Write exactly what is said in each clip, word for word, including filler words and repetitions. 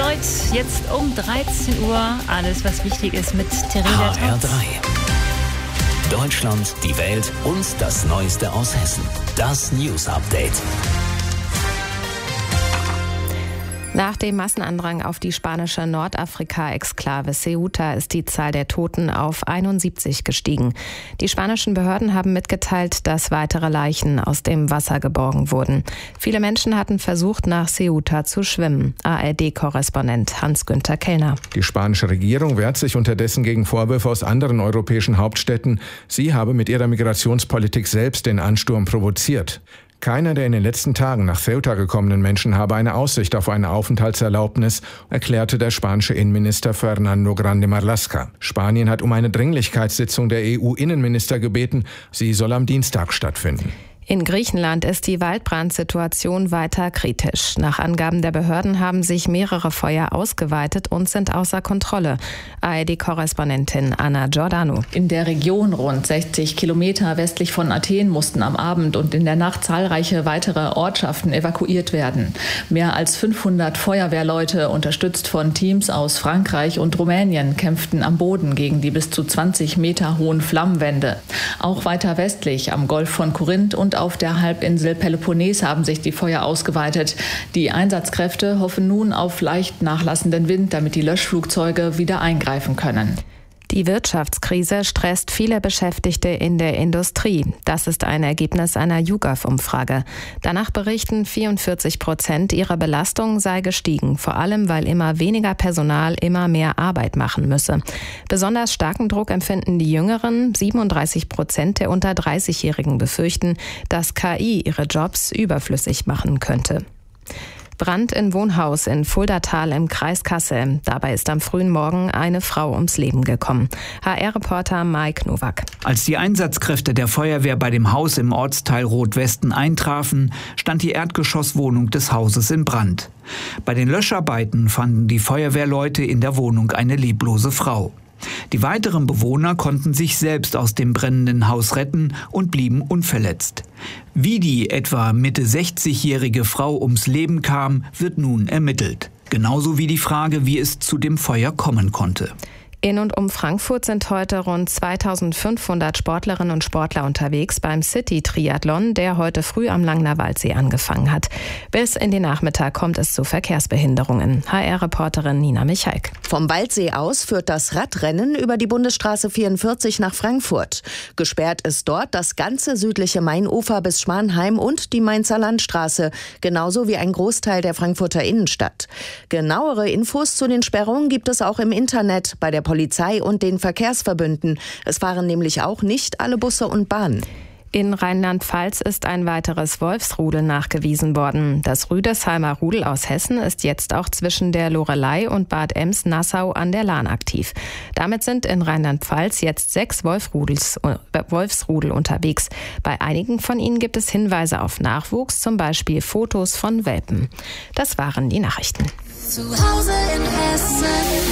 erneut jetzt um dreizehn Uhr. Alles, was wichtig ist mit Theresa H R drei. Deutschland, die Welt und das Neueste aus Hessen. Das News Update. Nach dem Massenandrang auf die spanische Nordafrika-Exklave Ceuta ist die Zahl der Toten auf einundsiebzig gestiegen. Die spanischen Behörden haben mitgeteilt, dass weitere Leichen aus dem Wasser geborgen wurden. Viele Menschen hatten versucht, nach Ceuta zu schwimmen. A R D-Korrespondent Hans-Günther Kellner. Die spanische Regierung wehrt sich unterdessen gegen Vorwürfe aus anderen europäischen Hauptstädten. Sie habe mit ihrer Migrationspolitik selbst den Ansturm provoziert. Keiner der in den letzten Tagen nach Ceuta gekommenen Menschen habe eine Aussicht auf eine Aufenthaltserlaubnis, erklärte der spanische Innenminister Fernando Grande Marlaska. Spanien hat um eine Dringlichkeitssitzung der E U-Innenminister gebeten. Sie soll am Dienstag stattfinden. In Griechenland ist die Waldbrandsituation weiter kritisch. Nach Angaben der Behörden haben sich mehrere Feuer ausgeweitet und sind außer Kontrolle. A R D-Korrespondentin Anna Giordano. In der Region rund sechzig Kilometer westlich von Athen mussten am Abend und in der Nacht zahlreiche weitere Ortschaften evakuiert werden. Mehr als fünfhundert Feuerwehrleute, unterstützt von Teams aus Frankreich und Rumänien, kämpften am Boden gegen die bis zu zwanzig Meter hohen Flammenwände. Auch weiter westlich am Golf von Korinth und auf der Halbinsel Peloponnes haben sich die Feuer ausgeweitet. Die Einsatzkräfte hoffen nun auf leicht nachlassenden Wind, damit die Löschflugzeuge wieder eingreifen können. Die Wirtschaftskrise stresst viele Beschäftigte in der Industrie. Das ist ein Ergebnis einer YouGov-Umfrage. Danach berichten vierundvierzig Prozent, ihre Belastung sei gestiegen, vor allem weil immer weniger Personal immer mehr Arbeit machen müsse. Besonders starken Druck empfinden die Jüngeren. siebenunddreißig Prozent der unter dreißigjährigen befürchten, dass K I ihre Jobs überflüssig machen könnte. Brand in Wohnhaus in Fuldatal im Kreis Kassel. Dabei ist am frühen Morgen eine Frau ums Leben gekommen. H R-Reporter Mike Nowak. Als die Einsatzkräfte der Feuerwehr bei dem Haus im Ortsteil Rotwesten eintrafen, stand die Erdgeschosswohnung des Hauses in Brand. Bei den Löscharbeiten fanden die Feuerwehrleute in der Wohnung eine leblose Frau. Die weiteren Bewohner konnten sich selbst aus dem brennenden Haus retten und blieben unverletzt. Wie die etwa Mitte sechzigjährige Frau ums Leben kam, wird nun ermittelt. Genauso wie die Frage, wie es zu dem Feuer kommen konnte. In und um Frankfurt sind heute rund zweitausendfünfhundert Sportlerinnen und Sportler unterwegs beim City-Triathlon, der heute früh am Langner Waldsee angefangen hat. Bis in den Nachmittag kommt es zu Verkehrsbehinderungen. H R-Reporterin Nina Michalk. Vom Waldsee aus führt das Radrennen über die Bundesstraße vierundvierzig nach Frankfurt. Gesperrt ist dort das ganze südliche Mainufer bis Schmanheim und die Mainzer Landstraße, genauso wie ein Großteil der Frankfurter Innenstadt. Genauere Infos zu den Sperrungen gibt es auch im Internet bei der Polizei und den Verkehrsverbünden. Es fahren nämlich auch nicht alle Busse und Bahnen. In Rheinland-Pfalz ist ein weiteres Wolfsrudel nachgewiesen worden. Das Rüdesheimer Rudel aus Hessen ist jetzt auch zwischen der Loreley und Bad Ems-Nassau an der Lahn aktiv. Damit sind in Rheinland-Pfalz jetzt sechs Wolfsrudels, äh, Wolfsrudel unterwegs. Bei einigen von ihnen gibt es Hinweise auf Nachwuchs, zum Beispiel Fotos von Welpen. Das waren die Nachrichten. Zu Hause in Hessen.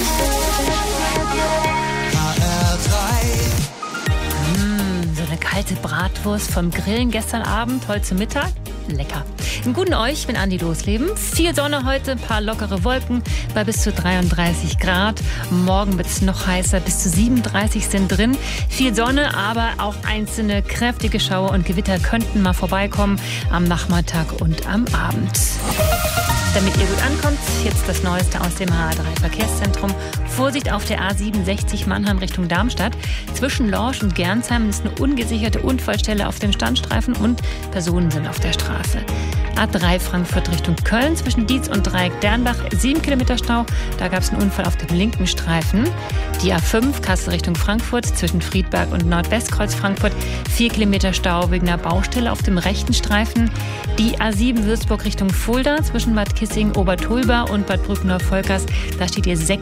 H R drei. Mmh, so eine kalte Bratwurst vom Grillen gestern Abend, heute zum Mittag. Lecker. Einen guten euch, ich bin Andi Losleben. Viel Sonne heute, ein paar lockere Wolken bei bis zu dreiunddreißig Grad. Morgen wird es noch heißer, bis zu siebenunddreißig sind drin. Viel Sonne, aber auch einzelne kräftige Schauer und Gewitter könnten mal vorbeikommen am Nachmittag und am Abend. Damit ihr gut ankommt, jetzt das Neueste aus dem H R drei Verkehrszentrum. Vorsicht auf der A siebenundsechzig Mannheim Richtung Darmstadt. Zwischen Lorsch und Gernsheim ist eine ungesicherte Unfallstelle auf dem Standstreifen und Personen sind auf der Straße. A drei Frankfurt Richtung Köln zwischen Dietz und Dreieck Dernbach, sieben Kilometer Stau. Da gab es einen Unfall auf dem linken Streifen. Die A fünf Kassel Richtung Frankfurt zwischen Friedberg und Nordwestkreuz Frankfurt, vier Kilometer Stau wegen einer Baustelle auf dem rechten Streifen. Die A sieben Würzburg Richtung Fulda zwischen Bad Kissing, Obertulba und Bad Brückner-Volkers. Da steht ihr sechs